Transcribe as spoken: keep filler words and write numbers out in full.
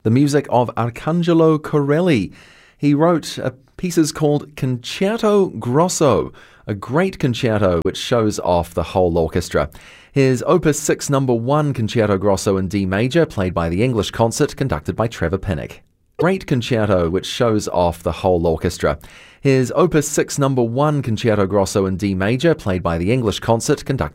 the music of Arcangelo Corelli. He wrote uh, pieces called Concerto Grosso, a great concerto which shows off the whole orchestra. His Opus six number one Concerto Grosso in D major, played by the English Concert, conducted by Trevor Pinnock. Great concerto which shows off the whole orchestra. His Opus six number one Concerto Grosso in D major, played by the English Concert, conducted